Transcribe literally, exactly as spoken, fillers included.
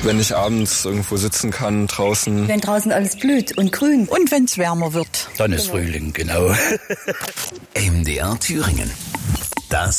Wenn ich abends irgendwo sitzen kann, draußen. Wenn draußen alles blüht und grün. Und wenn es wärmer wird. Dann ist Frühling, genau. M D R Thüringen. Das